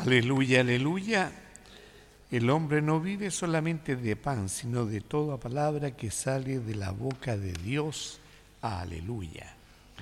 Aleluya, aleluya. El hombre no vive solamente de pan, sino de toda palabra que sale de la boca de Dios. Aleluya.